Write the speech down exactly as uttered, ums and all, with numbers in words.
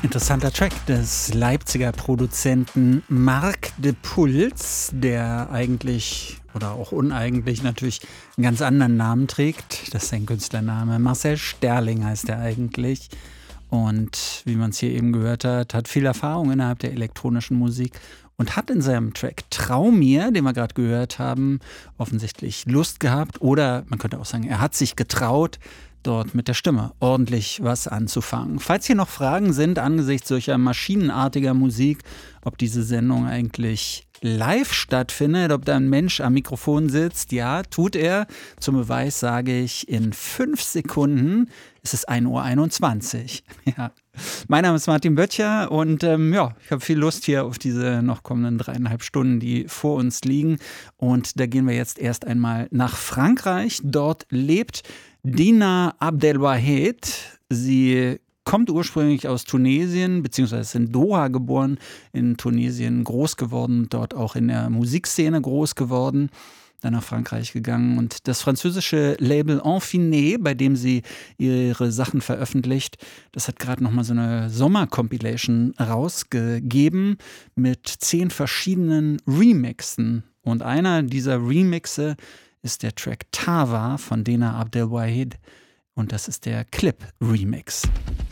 Interessanter Track des Leipziger Produzenten Marc de Puls, der eigentlich oder auch uneigentlich natürlich einen ganz anderen Namen trägt. Das ist sein Künstlername. Marcel Sterling heißt er eigentlich. Und wie man es hier eben gehört hat, hat viel Erfahrung innerhalb der elektronischen Musik und hat in seinem Track Trau mir, den wir gerade gehört haben, offensichtlich Lust gehabt. Oder man könnte auch sagen, er hat sich getraut, dort mit der Stimme ordentlich was anzufangen. Falls hier noch Fragen sind angesichts solcher maschinenartiger Musik, ob diese Sendung eigentlich live stattfindet, ob da ein Mensch am Mikrofon sitzt, ja, tut er. Zum Beweis sage ich, in fünf Sekunden ist es ein Uhr einundzwanzig. Ja. Mein Name ist Martin Böttcher und ähm, ja, ich habe viel Lust hier auf diese noch kommenden dreieinhalb Stunden, die vor uns liegen. Und da gehen wir jetzt erst einmal nach Frankreich. Dort lebt Dina Abdelwahed. Sie kommt ursprünglich aus Tunesien, beziehungsweise ist in Doha geboren, in Tunesien groß geworden, dort auch in der Musikszene groß geworden, dann nach Frankreich gegangen. Und das französische Label Infiné, bei dem sie ihre Sachen veröffentlicht, das hat gerade nochmal so eine Sommer-Compilation rausgegeben mit zehn verschiedenen Remixen. Und einer dieser Remixe ist der Track Tava von Dina Abdelwahed. Und das ist der Clip-Remix.